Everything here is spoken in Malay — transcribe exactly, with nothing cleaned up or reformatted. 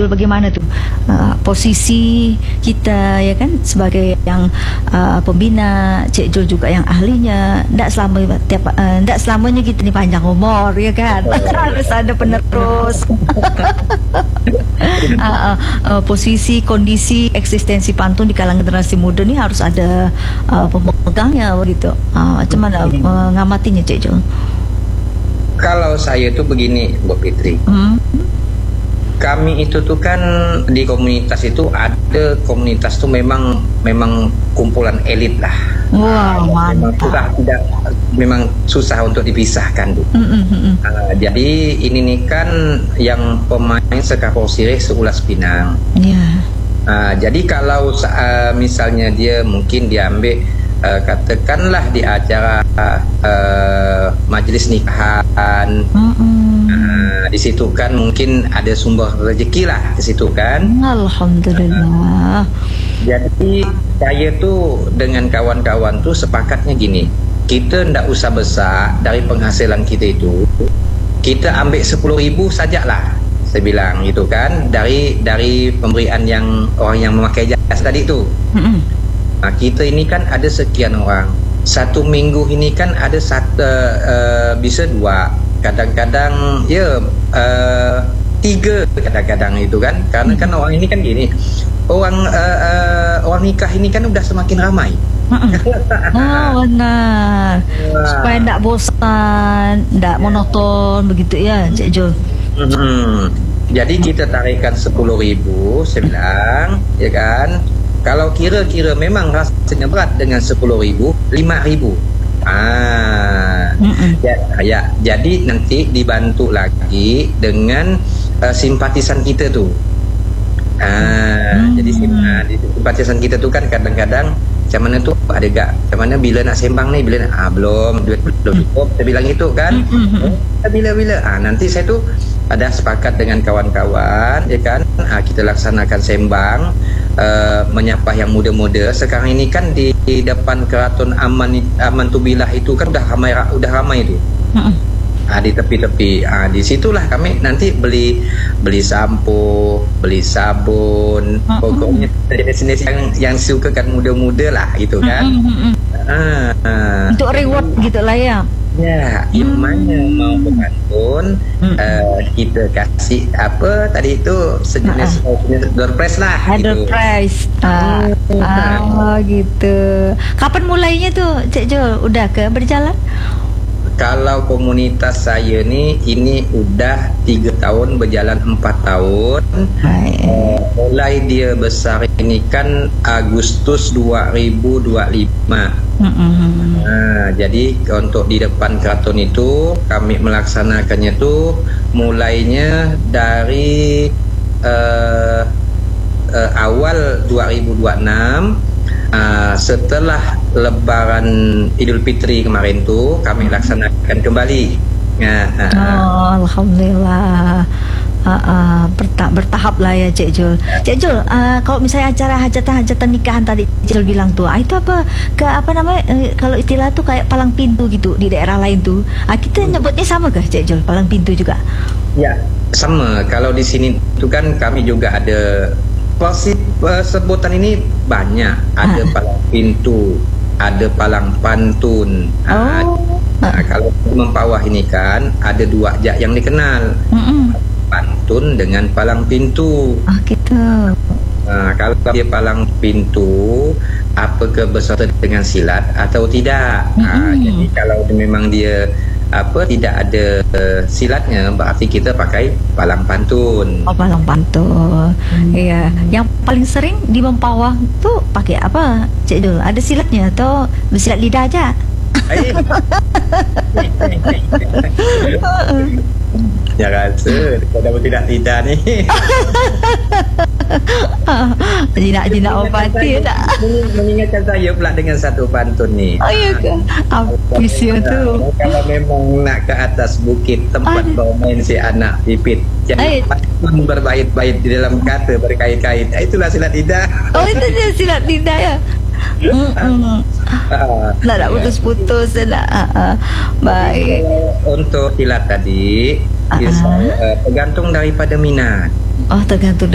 Jul, bagaimana tu uh, posisi kita ya kan sebagai yang uh, pembina, Cik Jul juga yang ahlinya. Tak selama tiap uh, tak selamanya kita ni panjang umur ya kan. Harus ada penerus. uh, uh, uh, posisi, kondisi, eksistensi pantun di kalangan generasi muda ni harus ada uh, pemegangnya begitu. Uh, macam mana mengamatinya, Cik Jul? Kalau saya tu begini, Bu Fitri. Hmm. Kami itu tuh kan di komunitas itu ada komunitas tuh memang memang kumpulan elit lah. Wah, wow, mantap. Susah, tidak, memang susah untuk dipisahkan, Bu. Mm -hmm. uh, jadi ini nih kan yang pemain sekapol sirih seulas Pinang. Iya. Yeah. Uh, jadi kalau uh, misalnya dia mungkin diambil uh, katakanlah di acara uh, majelis nikahan. Mm -hmm. Nah, di situ kan mungkin ada sumber rezeki lah di situ kan. Alhamdulillah. Jadi saya tuh dengan kawan-kawan tuh sepakatnya gini, kita ndak usah besar dari penghasilan kita itu, kita ambil sepuluh ribu sajalah. Saya bilang gitu kan, dari dari pemberian yang orang yang memakai jasa tadi itu. Mm-hmm. Nah, kita ini kan ada sekian orang. Satu minggu ini kan ada satu uh, bisa dua. Kadang-kadang ya uh, tiga kadang-kadang itu kan, karena kan orang ini kan gini, orang uh, uh, orang nikah ini kan udah semakin ramai. Oh benar. Wah. Supaya tidak bosan, tidak monoton begitu ya, Cik Jul. Hmm. Jadi kita tarikan sepuluh ribu, saya bilang ya kan. Kalau kira-kira memang rasanya berat dengan sepuluh ribu, lima ribu. Ah, ya, ya, jadi nanti dibantu lagi dengan uh, simpatisan kita tuh. Ah, hmm. Jadi simpatisan kita tuh kan kadang-kadang macam mana tuh ada gak? Macam mana bila nak sembang nih? Bila nak, ah belum, duit belum cukup. Saya bilang itu kan. Oh, bila-bila. Ah nanti saya tuh ada sepakat dengan kawan-kawan, ya kan? Ah, kita laksanakan sembang. Uh, menyapa yang muda-muda. Sekarang ini kan di, di depan Keraton Aman Aman Tubilah itu kan udah ramai udah ramai itu. Uh-uh. Ah, di tepi-tepi. Ah, di situlah kami nanti beli beli sampo, beli sabun. Uh-uh. Pokoknya jenis-jenis yang yang suka kan muda-muda lah gitu kan. Uh-uh. Ah, ah. Untuk reward gitulah ya. Ya, yang mana mau berpantun, hmm. uh, kita kasih apa tadi itu sejenis uh-uh. door prize lah. Door gitu. Prize. Ah, uh, uh, uh, gitu. Kapan mulainya tuh, Cik Jul? Udah ke berjalan? Kalau komunitas saya ni ini udah tiga tahun berjalan empat tahun. Uh, mulai dia besar ini kan Agustus dua ribu dua puluh lima. Mm-hmm. Nah, jadi untuk di depan keraton itu kami melaksanakannya tuh mulainya dari uh, uh, awal dua ribu dua puluh enam. Uh, setelah Lebaran Idul Fitri kemarin tuh kami laksanakan kembali. Nah, uh, oh, Alhamdulillah. Uh, uh, berta bertahap lah ya, Cik Jul. Cik Jul, uh, kalau misalnya acara hajatan-hajatan nikahan tadi Cik Jul bilang tuh, ah, itu apa ke apa namanya? Uh, kalau istilah tuh kayak palang pintu gitu di daerah lain tuh. Uh, kita nyebutnya sama ke, Cik Jul? Palang pintu juga? Ya, sama. Kalau di sini tuh kan kami juga ada posisi uh, sebutan ini banyak. Ada ha. palang pintu, ada palang pantun. Oh. Uh, nah, kalau mempawah ini kan ada dua jak yang dikenal. Mm-mm. Pantun dengan palang pintu. Ah, gitu. Nah, kalau dia palang pintu, apakah berserta dengan silat atau tidak? Mm-hmm. Nah, jadi kalau memang dia apa tidak ada uh, silatnya, berarti kita pakai palang pantun. Oh, palang pantun. Iya. Hmm. Yang paling sering di Mempawah tuh pakai apa, Cik Dul? Ada silatnya atau bersilat lidah aja? Ya rasa kalau tidak tidak ni. Jinak-jinak opati tak? Mengingatkan saya pula dengan satu pantun ni. Oh iya ke? Apa sia tu? Kalau memang nak ke atas bukit tempat bermain si anak pipit, jangan pantun berbait-bait di dalam kata berkait-kait. Itulah silat lidah. Oh itu dia silat lidah ya. Hmm. Nak nak putus-putus nak. Baik. Untuk silat tadi, uh-huh. uh, tergantung daripada minat. Oh, tergantung